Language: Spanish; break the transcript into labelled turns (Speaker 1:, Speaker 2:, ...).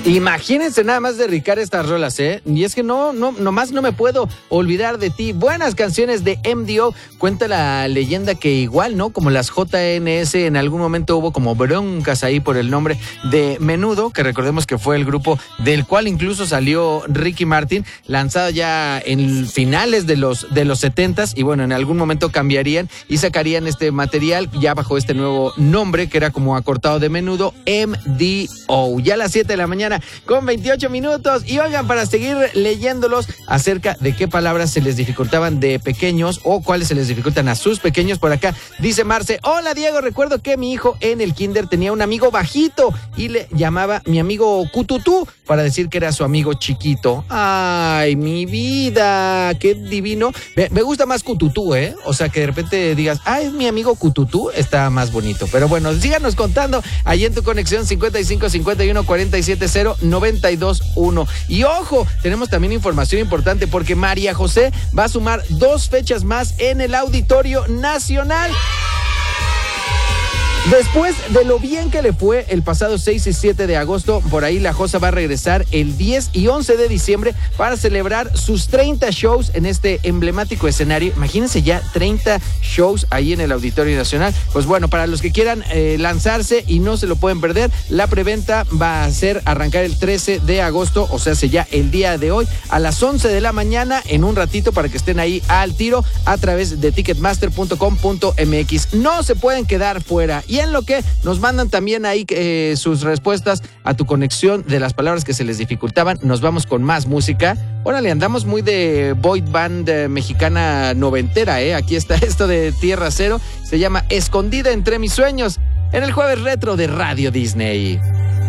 Speaker 1: Imagínense nada más dedicar estas rolas, ¿eh? Y es que nomás no me puedo olvidar de ti. Buenas canciones de MDO. Cuenta la leyenda que igual, ¿no? Como las JNS, en algún momento hubo como broncas ahí por el nombre de Menudo, que recordemos que fue el grupo del cual incluso salió Ricky Martin, lanzado ya en finales de los 70s, y bueno, en algún momento cambiarían y sacarían este material ya bajo este nuevo nombre, que era como acortado de Menudo, MDO. Ya a las 7 de la mañana con 28 minutos. Y oigan, para seguir leyéndolos acerca de qué palabras se les dificultaban de pequeños o cuáles se les dificultan a sus pequeños, por acá dice Marce: hola Diego, recuerdo que mi hijo en el kinder tenía un amigo bajito y le llamaba mi amigo Cututú para decir que era su amigo chiquito. Ay, mi vida, qué divino. Me gusta más Cututú, o sea, que de repente digas, es mi amigo Cututú, está más bonito. Pero bueno, síganos contando ahí en tu conexión 55 51 47 0 92 1. Y ojo, tenemos también información importante porque María José va a sumar 2 fechas más en el Auditorio Nacional. Después de lo bien que le fue el pasado 6 y 7 de agosto, por ahí la Josa va a regresar el 10 y 11 de diciembre para celebrar sus 30 shows en este emblemático escenario. Imagínense ya 30 shows ahí en el Auditorio Nacional. Pues bueno, para los que quieran lanzarse y no se lo pueden perder, la preventa va a ser arrancar el 13 de agosto, o sea, ya el día de hoy, a las 11 de la mañana, en un ratito, para que estén ahí al tiro a través de ticketmaster.com.mx. No se pueden quedar fuera. Y en lo que nos mandan también ahí sus respuestas a tu conexión de las palabras que se les dificultaban, nos vamos con más música. Órale, andamos muy de boy band mexicana noventera, Aquí está esto de Tierra Cero, se llama Escondida entre mis sueños, en el Jueves Retro de Radio Disney.